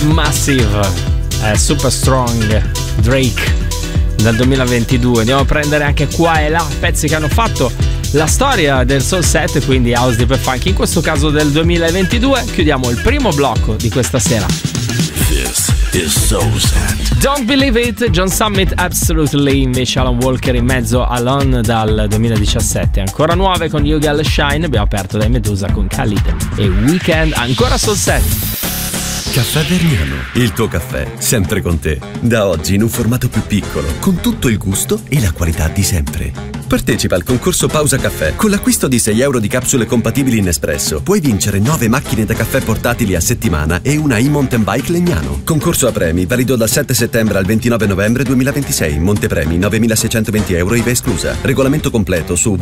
Massive, Super Strong, Drake dal 2022. Andiamo a prendere anche qua e là pezzi che hanno fatto la storia del Soul Set, quindi house, deep e funky, in questo caso del 2022. Chiudiamo il primo blocco di questa sera. This is Soul Set. Don't Believe It, John Summit, Absolutely, invece Alan Walker in mezzo, Alone dal 2017. Ancora nuove con Yugal Shine, abbiamo aperto dai Medusa con Khalid e Weekend, ancora Soul Set. Caffè Vergnano, il tuo caffè, sempre con te. Da oggi in un formato più piccolo, con tutto il gusto e la qualità di sempre. Partecipa al concorso Pausa Caffè. Con l'acquisto di 6 euro di capsule compatibili in Nespresso puoi vincere 9 macchine da caffè portatili a settimana e una e-mountain bike Legnano. Concorso a premi valido dal 7 settembre al 29 novembre 2026. Montepremi 9.620 euro IVA esclusa. Regolamento completo su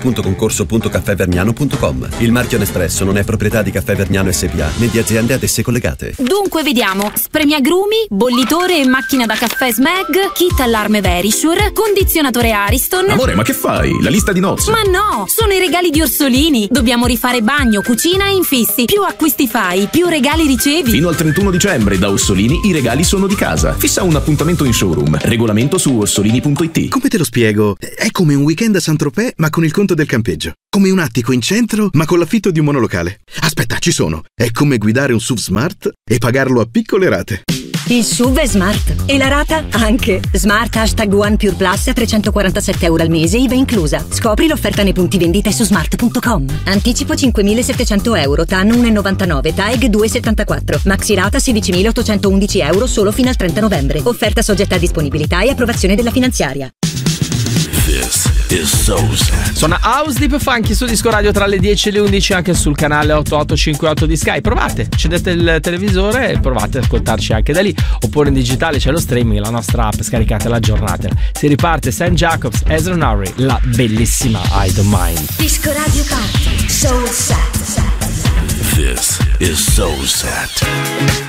www.concorso.caffèvergnano.com. Il marchio Nespresso non è proprietà di Caffè Vergnano SPA né di aziende ad esse collegate. Dunque vediamo: spremiagrumi, bollitore e macchina da caffè Smeg, kit allarme Verisure, condizionatore Ariston. Amore, ma che fai? La lista di nozze? Ma no, sono i regali di Orsolini. Dobbiamo rifare bagno, cucina e infissi. Più acquisti fai, più regali ricevi. Fino al 31 dicembre da Orsolini i regali sono di casa. Fissa un appuntamento in showroom. Regolamento su orsolini.it. Come te lo spiego? È come un weekend a Saint-Tropez ma con il conto del campeggio. Come un attico in centro ma con l'affitto di un monolocale. Aspetta, ci sono. È come guidare un SUV Smart e pagarlo a piccole rate. Il SUV è Smart e la rata anche. Smart #One Pure Plus a 347 euro al mese, IVA inclusa. Scopri l'offerta nei punti vendita e su smart.com. Anticipo 5.700 euro, TAN 1,99, TAEG 2,74. Maxi rata 16.811 euro solo fino al 30 novembre. Offerta soggetta a disponibilità e approvazione della finanziaria. This is Soul Set. Suona house, deep e funky su Disco Radio tra le 10 e le 11, anche sul canale 8858 di Sky. Provate, accendete il televisore e provate ad ascoltarci anche da lì, oppure in digitale c'è lo streaming, la nostra app, scaricate la giornata. Si riparte St. Jacobs, Ezra Nari, la bellissima I Don't Mind. Disco Radio Party, Soul Set. This is Soul Set.